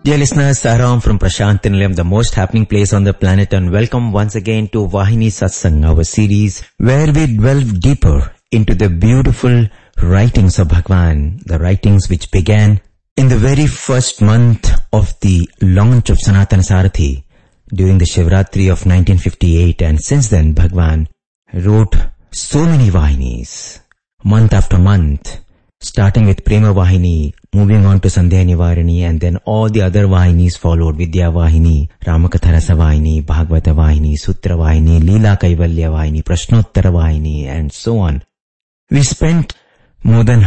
Dear listeners, Saram from Prashant Nilayam, the most happening place on the planet, and welcome once again to Vahini Satsang, our series where we delve deeper into the beautiful writings of Bhagwan, the writings which began in the very first month of the launch of Sanatana Sarathi during the Shivratri of 1958, and since then Bhagwan wrote so many Vahinis, month after month, starting with Prema Vahini, moving on to Sandhya Nivarani, and then all the other Vahinis followed, Vidya Vahini, Ramakatha Rasa Vahini, Bhagavata Vahini, Sutra Vahini, Leela Kaivalya Vahini, Prashnottara Vahini, and so on. We spent more than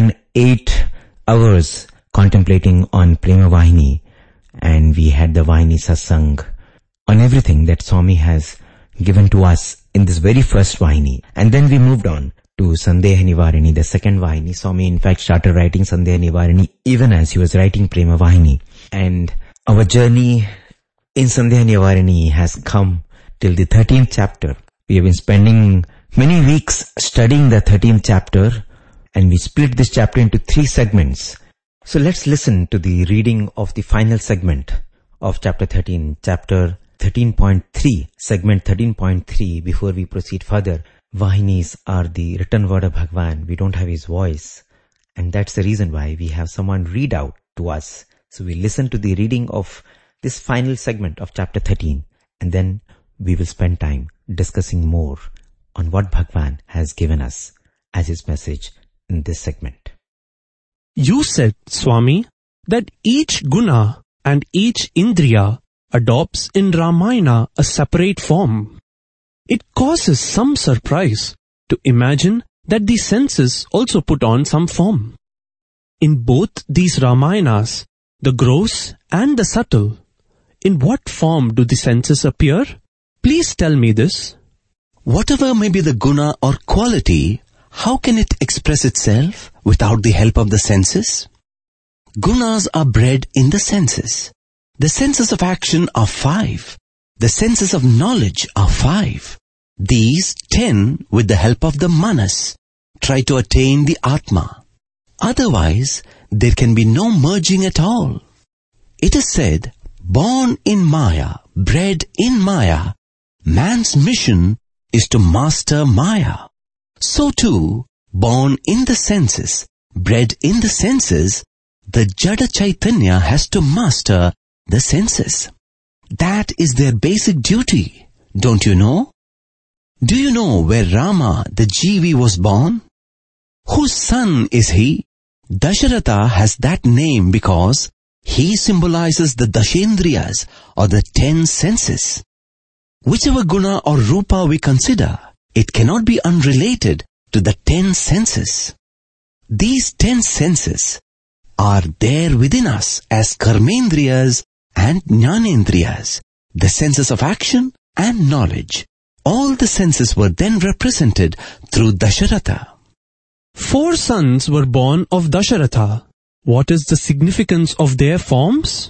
108 hours contemplating on Prema Vahini, and we had the Vahini Satsang on everything that Swami has given to us in this very first Vahini. And then we moved on to Sandhya Nivarani, the second Vahini. Swami in fact started writing Sandhya Nivarani even as he was writing Prema Vahini. And our journey in Sandhya Nivarani has come till the 13th chapter. We have been spending many weeks studying the 13th chapter, and we split this chapter into 3 segments. So let's listen to the reading of the final segment of chapter 13, chapter 13.3, segment 13.3, before we proceed further. Vahinis are the written word of Bhagwan. We don't have his voice, and that's the reason why we have someone read out to us. So we listen to the reading of this final segment of chapter 13, and then we will spend time discussing more on what Bhagwan has given us as his message in this segment. You said, Swami, that each guna and each indriya adopts in Ramayana a separate form. It causes some surprise to imagine that the senses also put on some form. In both these Ramayanas, the gross and the subtle, in what form do the senses appear? Please tell me this. Whatever may be the guna or quality, how can it express itself without the help of the senses? Gunas are bred in the senses. The senses of action are 5. The senses of knowledge are 5. These 10, with the help of the manas, try to attain the Atma. Otherwise, there can be no merging at all. It is said, born in Maya, bred in Maya, man's mission is to master Maya. So too, born in the senses, bred in the senses, the Jada Chaitanya has to master the senses. That is their basic duty, don't you know? Do you know where Rama, the Jivi, was born? Whose son is he? Dasharatha has that name because he symbolizes the Dashendriyas, or the 10 senses. Whichever guna or rupa we consider, it cannot be unrelated to the 10 senses. These 10 senses are there within us as karmendriyas and jnanendriyas, the senses of action and knowledge. All the senses were then represented through Dasharatha. 4 sons were born of Dasharatha. What is the significance of their forms?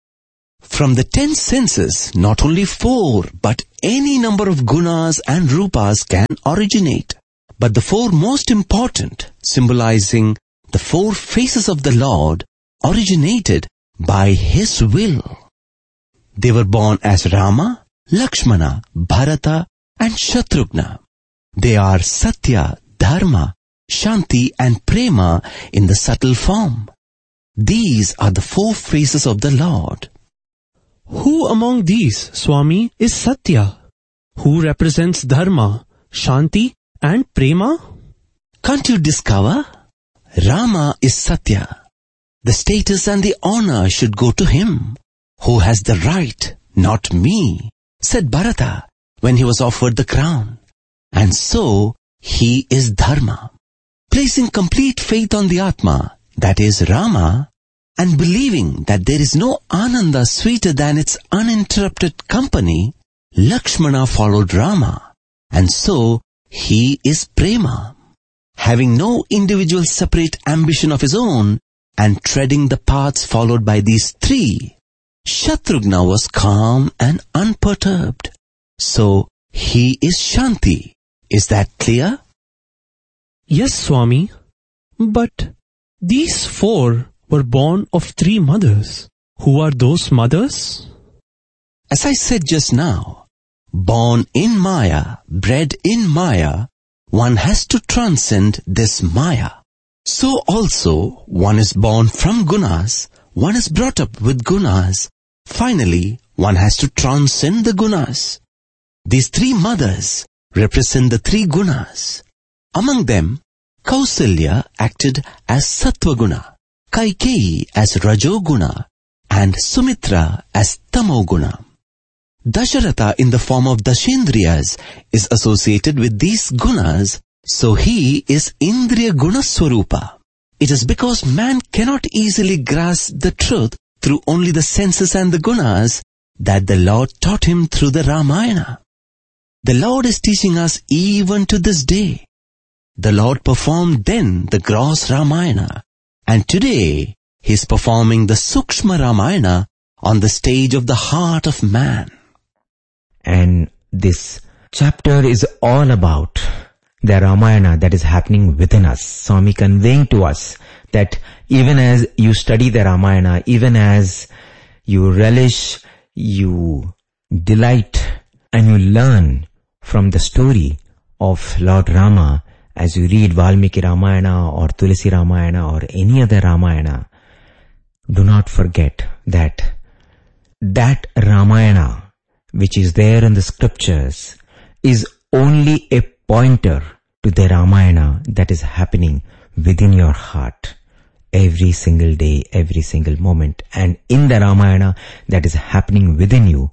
From the 10 senses, not only 4, but any number of gunas and rupas can originate. But the 4 most important, symbolizing the 4 faces of the Lord, originated by His will. They were born as Rama, Lakshmana, Bharata, and Shatrughna. They are Satya, Dharma, Shanti, and Prema in the subtle form. These are the 4 faces of the Lord. Who among these, Swami, is Satya? Who represents Dharma, Shanti, and Prema? Can't you discover? Rama is Satya. The status and the honor should go to him. Who has the right, not me, said Bharata when he was offered the crown. And so, he is Dharma. Placing complete faith on the Atma, that is Rama, and believing that there is no Ananda sweeter than its uninterrupted company, Lakshmana followed Rama, and so he is Prema. Having no individual separate ambition of his own, and treading the paths followed by these 3, Shatrughna was calm and unperturbed. So, he is Shanti. Is that clear? Yes, Swami. But these 4 were born of 3 mothers. Who are those mothers? As I said just now, born in Maya, bred in Maya, one has to transcend this Maya. So also, one is born from gunas, one is brought up with gunas. Finally, one has to transcend the gunas. These three mothers represent the three gunas. Among them, Kausalya acted as Sattva-guna, Kaikeyi as Rajo-guna, and Sumitra as Tamo-guna. Dasharatha in the form of Dashendriyas is associated with these gunas, so he is Indriya Guna Swarupa. It is because man cannot easily grasp the truth through only the senses and the gunas that the Lord taught him through the Ramayana. The Lord is teaching us even to this day. The Lord performed then the gross Ramayana, and today he is performing the Sukshma Ramayana on the stage of the heart of man. And this chapter is all about the Ramayana that is happening within us. Swami conveying to us that even as you study the Ramayana, even as you relish, you delight, and you learn from the story of Lord Rama, as you read Valmiki Ramayana or Tulsi Ramayana or any other Ramayana, do not forget that Ramayana, which is there in the scriptures, is only a pointer to the Ramayana that is happening within your heart every single day, every single moment. And in the Ramayana that is happening within you,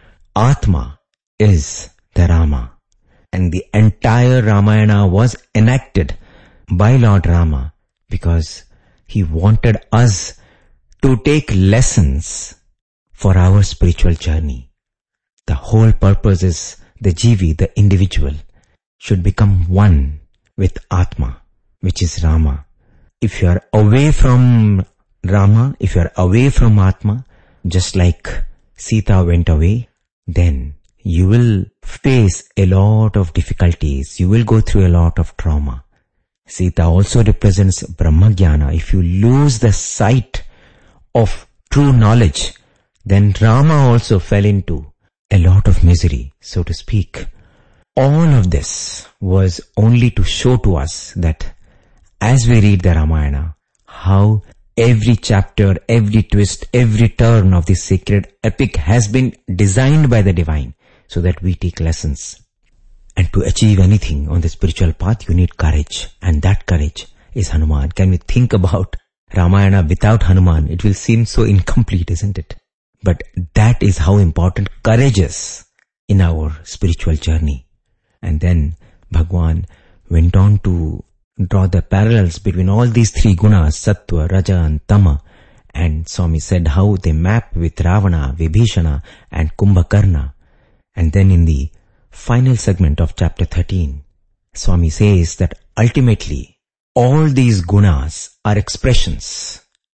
Atma is the Rama. And the entire Ramayana was enacted by Lord Rama because he wanted us to take lessons for our spiritual journey. The whole purpose is the Jivi, the individual, should become one with Atma, which is Rama. If you are away from Rama, if you are away from Atma, just like Sita went away, then you will face a lot of difficulties. You will go through a lot of trauma. Sita also represents Brahmajnana. If you lose the sight of true knowledge, then Rama also fell into a lot of misery, so to speak. All of this was only to show to us that as we read the Ramayana, how every chapter, every twist, every turn of this sacred epic has been designed by the divine so that we take lessons. And to achieve anything on the spiritual path, you need courage. And that courage is Hanuman. Can we think about Ramayana without Hanuman? It will seem so incomplete, isn't it? But that is how important courage is in our spiritual journey. And then Bhagwan went on to draw the parallels between all these three gunas, Sattva, Raja and Tama. And Swami said how they map with Ravana, Vibhishana and Kumbhakarna. And then in the final segment of chapter 13, Swami says that ultimately all these gunas are expressions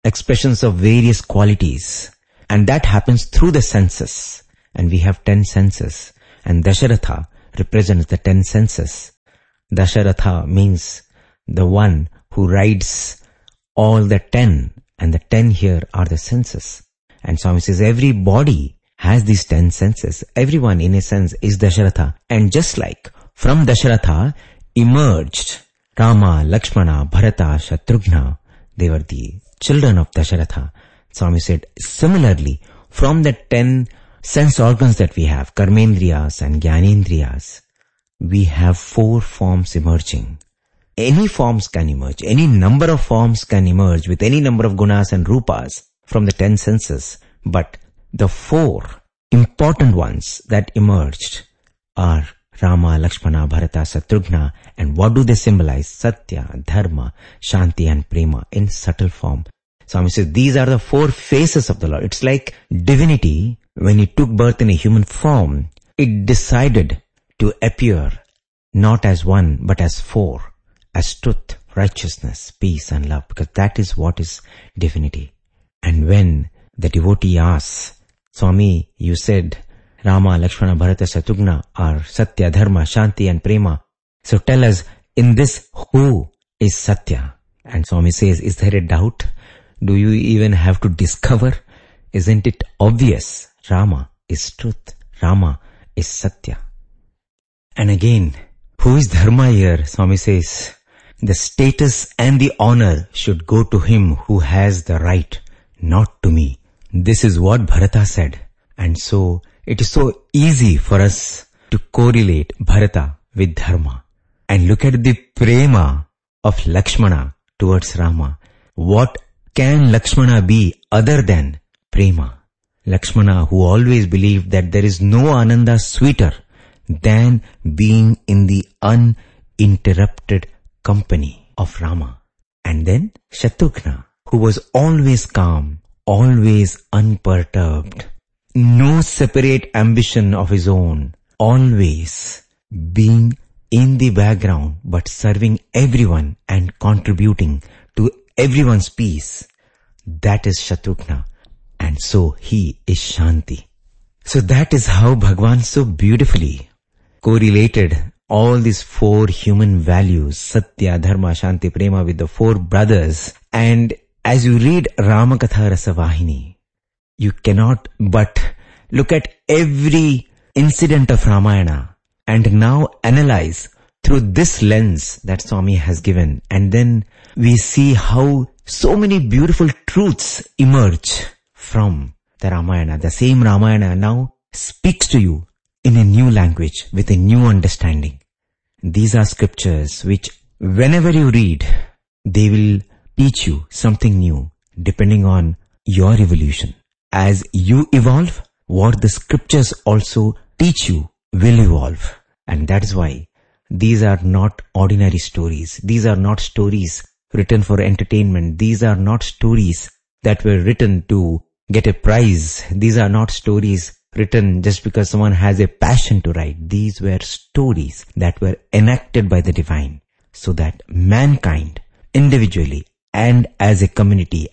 of various qualities. And that happens through the senses. And we have 10 senses. And Dasharatha represents the 10 senses. Dasharatha means the one who rides all the 10. And the 10 here are the senses. And Swami says every body has these 10 senses. Everyone in a sense is Dasharatha. And just like from Dasharatha emerged Rama, Lakshmana, Bharata, Shatrughna, they were the children of Dasharatha. Swami said, similarly, from the 10 sense organs that we have, Karmendriyas and Jnanendriyas, we have 4 forms emerging. Any forms can emerge. Any number of forms can emerge with any number of gunas and rupas from the 10 senses. But the 4 important ones that emerged are Rama, Lakshmana, Bharata, Shatrughna. And what do they symbolize? Satya, Dharma, Shanti and Prema in subtle form. Swami says these are the 4 faces of the Lord. It's like divinity, when it took birth in a human form, it decided to appear not as one but as 4, as truth, righteousness, peace and love, because that is what is divinity. And when the devotee asks, Swami, you said Rama, Lakshmana, Bharata, Shatrughna are Satya, Dharma, Shanti and Prema. So tell us, in this, who is Satya? And Swami says, is there a doubt? Do you even have to discover Isn't it obvious? Rama is truth. Rama is Satya. And again, who is Dharma here? Swami says, the status and the honor should go to him who has the right, not to me. This is what Bharata said. And so, it is so easy for us to correlate Bharata with Dharma. And look at the prema of Lakshmana towards Rama. What can Lakshmana be other than prema? Lakshmana, who always believed that there is no Ananda sweeter than being in the uninterrupted company of Rama. And then Shatrughna, who was always calm, always unperturbed, no separate ambition of his own, always being in the background but serving everyone and contributing to everyone's peace. That is Shatrughna. And so he is Shanti. So that is how Bhagwan so beautifully correlated all these four human values, Satya, Dharma, Shanti, Prema, with the four brothers. And as you read Ramakatha Rasavahini, you cannot but look at every incident of Ramayana and now analyze through this lens that Swami has given. And then we see how so many beautiful truths emerge from the Ramayana. The same Ramayana now speaks to you in a new language with a new understanding. These are scriptures which whenever you read, they will teach you something new depending on your evolution. As you evolve, what the scriptures also teach you will evolve. And that is why these are not ordinary stories. These are not stories written for entertainment. These are not stories that were written to get a prize. These are not stories written just because someone has a passion to write. These were stories that were enacted by the divine so that mankind individually and as a community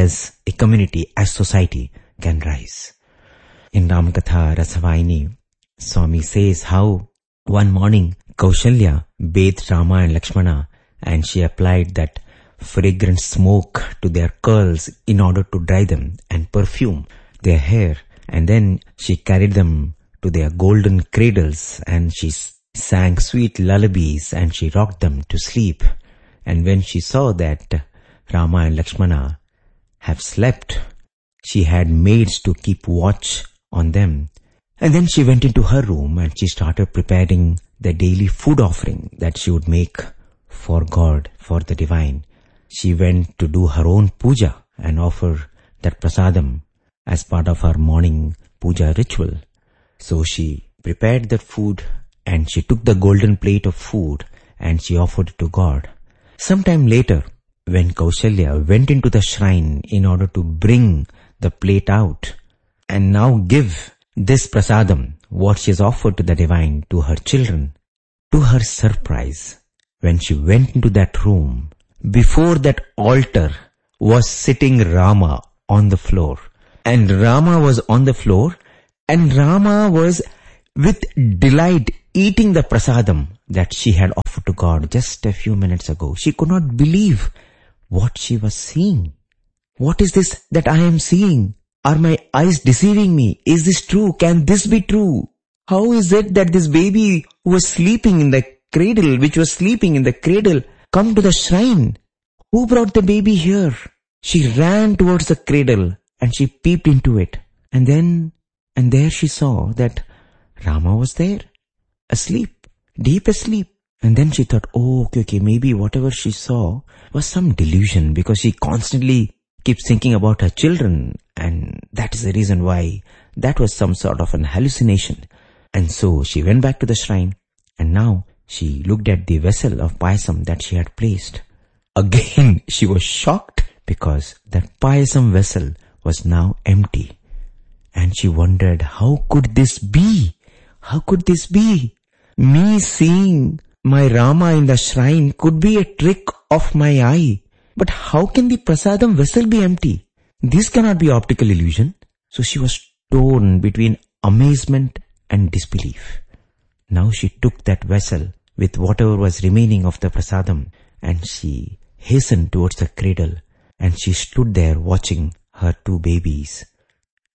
as society can rise. In Ramakatha Rasavahini, Swami says how one morning Kaushalya bathed Rama and Lakshmana and she applied that fragrant smoke to their curls in order to dry them and perfume their hair. And then she carried them to their golden cradles and she sang sweet lullabies and she rocked them to sleep. And when she saw that Rama and Lakshmana have slept, she had maids to keep watch on them. And then she went into her room and she started preparing the daily food offering that she would make for God, for the divine. She went to do her own puja and offer that prasadam as part of her morning puja ritual. So she prepared that food and she took the golden plate of food and she offered it to God. Sometime later, when Kaushalya went into the shrine in order to bring the plate out and now give this prasadam, what she has offered to the divine, to her children, to her surprise, when she went into that room, before that altar was sitting Rama on the floor. And Rama was on the floor and Rama was with delight eating the prasadam that she had offered to God just a few minutes ago. She could not believe what she was seeing. What is this that I am seeing? Are my eyes deceiving me? Is this true? Can this be true? How is it that this baby who was sleeping in the cradle, come to the shrine? Who brought the baby here? She ran towards the cradle and she peeped into it. And there she saw that Rama was there, asleep, deep asleep. And then she thought, okay, maybe whatever she saw was some delusion because she constantly keeps thinking about her children. And that is the reason why that was some sort of an hallucination. And so she went back to the shrine and now she looked at the vessel of payasam that she had placed. Again, she was shocked because that payasam vessel was now empty. And she wondered, how could this be? How could this be? Me seeing my Rama in the shrine could be a trick of my eye. But how can the prasadam vessel be empty? This cannot be optical illusion. So she was torn between amazement and disbelief. Now she took that vessel with whatever was remaining of the prasadam and she hastened towards the cradle and she stood there watching her two babies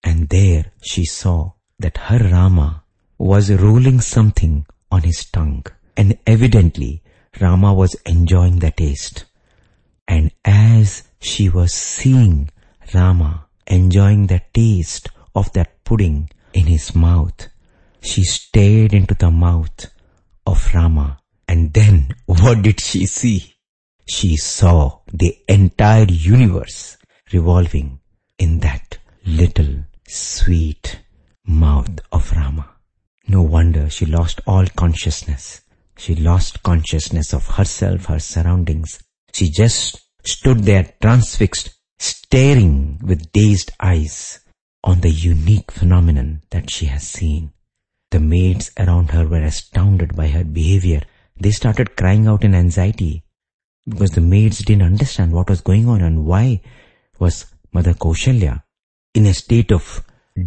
And there she saw that her Rama was rolling something on his tongue. And evidently Rama was enjoying the taste. And as she was seeing Rama enjoying the taste of that pudding in his mouth, she stared into the mouth of Rama. And then what did she see? She saw the entire universe revolving in that little sweet mouth of Rama. No wonder she lost all consciousness. She lost consciousness of herself, her surroundings. She just stood there transfixed, staring with dazed eyes on the unique phenomenon that she has seen. The maids around her were astounded by her behavior. They started crying out in anxiety because the maids didn't understand what was going on and why was Mother Kaushalya in a state of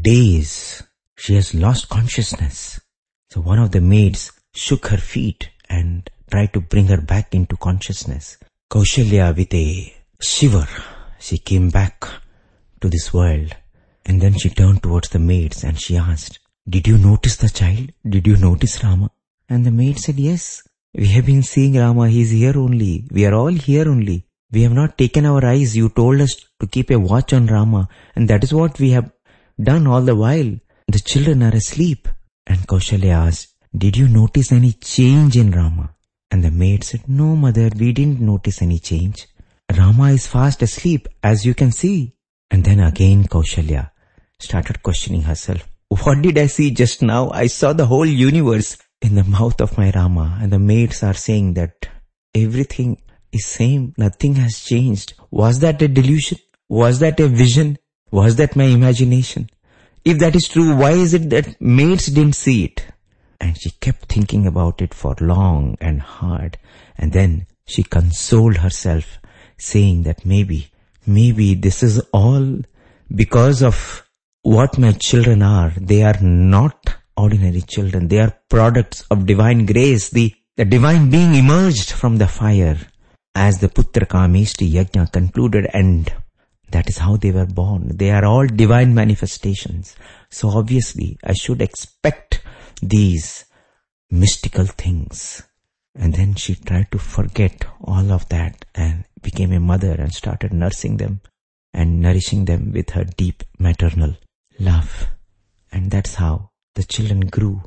daze. She has lost consciousness. So one of the maids shook her feet and tried to bring her back into consciousness. Kaushalya, with a shiver, she came back to this world, and then she turned towards the maids and she asked, "Did you notice the child? Did you notice Rama?" And the maid said, "Yes, we have been seeing Rama. He is here only. We are all here only. We have not taken our eyes. You told us to keep a watch on Rama, and that is what we have done all the while. The children are asleep." And Kaushalya asked, "Did you notice any change in Rama?" And the maid said, "No, mother, we didn't notice any change. Rama is fast asleep, as you can see." And then again Kaushalya started questioning herself. "What did I see just now? I saw the whole universe in the mouth of my Rama." And the maids are saying that everything is same, nothing has changed. Was that a delusion? Was that a vision? Was that my imagination? If that is true, why is it that maids didn't see it? And she kept thinking about it for long and hard. And then she consoled herself, saying that maybe this is all because of what my children are. They are not ordinary children. They are products of divine grace. The divine being emerged from the fire as the Putra Kameshti Yajna concluded, and that is how they were born. They are all divine manifestations. So obviously I should expect these mystical things. And then she tried to forget all of that and became a mother and started nursing them and nourishing them with her deep maternal love. And that's how the children grew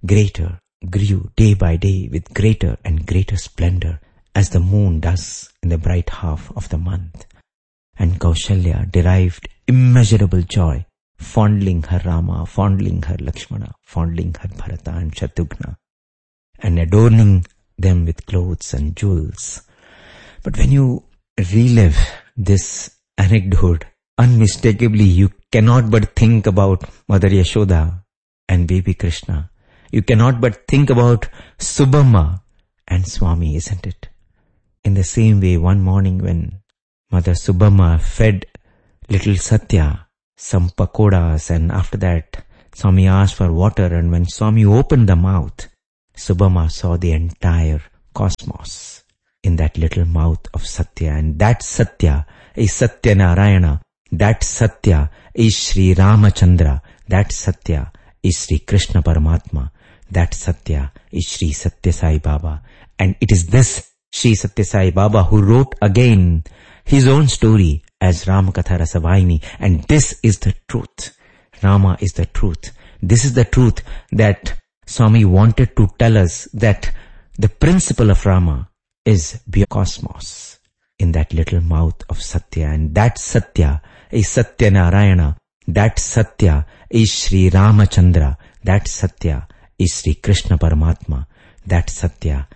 day by day with greater and greater splendor, as the moon does in the bright half of the month. And Kaushalya derived immeasurable joy, fondling her Rama, fondling her Lakshmana, fondling her Bharata and Shatrughna, and adorning them with clothes and jewels. But when you relive this anecdote, unmistakably you cannot but think about Mother Yashoda and baby Krishna. You cannot but think about Subhamma and Swami, isn't it? In the same way, one morning when Mother Subhamma fed little Satya some pakoras, and after that Swami asked for water, and when Swami opened the mouth, Subhamma saw the entire cosmos in that little mouth of Satya. And that Satya is Satya Narayana. That Satya is Sri Ramachandra. That Satya is Sri Krishna Paramatma. That Satya is Sri Satya Sai Baba. And it is this Sri Satya Sai Baba who wrote again his own story as Ramakatha Rasavahini. And this is the truth. Rama is the truth. This is the truth that Swami wanted to tell us, that the principle of Rama is beyond cosmos in that little mouth of Satya. And that Satya is Satya Narayana. That Satya is Sri Ramachandra. That Satya is Sri Krishna Paramatma. That Satya